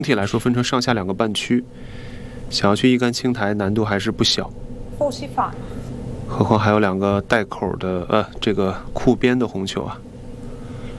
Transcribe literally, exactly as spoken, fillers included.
整体来说分成上下两个半区，想要去一杆青苔难度还是不小。 呼吸法， 何况还有两个带口的呃这个库边的红球啊。